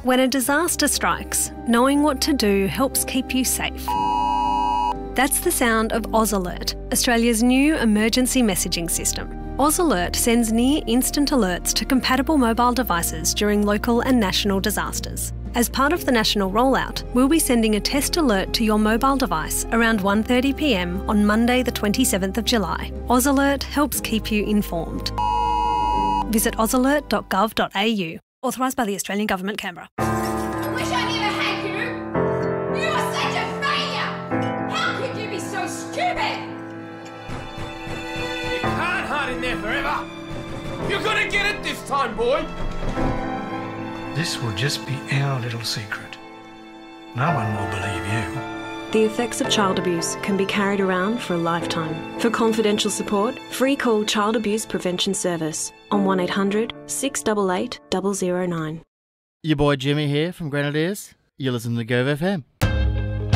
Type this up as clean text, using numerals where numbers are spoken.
When a disaster strikes, knowing what to do helps keep you safe. That's the sound of Oz Alert, Australia's new emergency messaging system. Oz Alert sends near-instant alerts to compatible mobile devices during local and national disasters. As part of the national rollout, we'll be sending a test alert to your mobile device around 1:30 p.m. on Monday the 27th of July. Oz Alert helps keep you informed. Visit ozalert.gov.au. Authorised by the Australian Government, Canberra. I wish I never had you! You are such a failure! How could you be so stupid? You can't hide in there forever! You're gonna get it this time, boy! This will just be our little secret. No one will believe you. The effects of child abuse can be carried around for a lifetime. For confidential support, free call Child Abuse Prevention Service on 1800 688 009. Your boy Jimmy here from Grenadiers. You're listening to Gove FM.